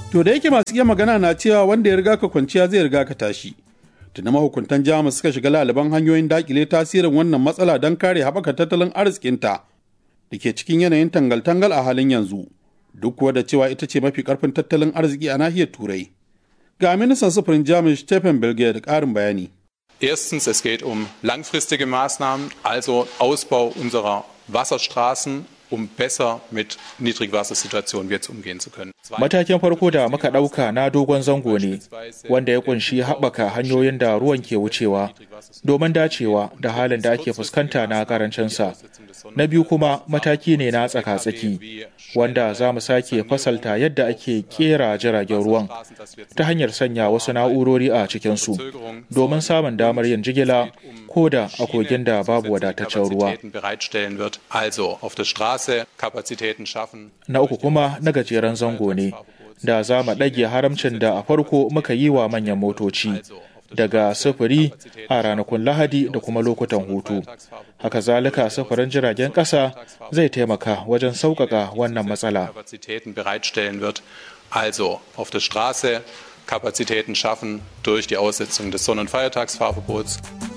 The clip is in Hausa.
To da yake masu iya magana na cewa wanda ya riga ka kwanciya zai riga ka tashi. Tuna mahukuntan Jamus suka shiga laliban hanyoyin dakile tasirin wannan matsala don kare haɓaka tattalin arzikinta da ke cikin yanayin tangal-tangal a halin yanzu, duk kuwa da cewa ita ce mafi ƙarfin tattalin arziki a nahiyar Turai. Ga ministan sufurin Jamus Stefan Belge da ƙarin bayani. Erstens, es geht langfristige Maßnahmen, also Ausbau unserer Wasserstraßen, besser mit Niedrigwassersituationen jetzt umgehen zu können. Matakin farko da muka ɗauka na dogon zango ne, wanda ya kunshi haɓaka hanyoyin da ruwan ke wucewa domin dacewa da halin da ake fuskanta na karancinsa. Na biyu kuma mataki ne na tsaka-tsaki, wanda za mu sake fasalta yadda ake kera jiragen ruwan ta hanyar sanya wasu na'urori a cikinsu domin samun damar yin jigila ko da a kogin da babu wadataccen ruwa. Na uku kuma na gajeren zango ne, da za mu ɗage haramcin da a farko muka yi wa manyan motoci daga sufuri a ranakun Lahadi da kuma lokutan hutu. Haka zalika sufurin jiragen ƙasa zai taimaka wajen sauƙaƙa wannan matsala. Also auf der Straße Kapazitäten schaffen durch die Aussetzung des Sonn- und Feiertagsfahrverbots.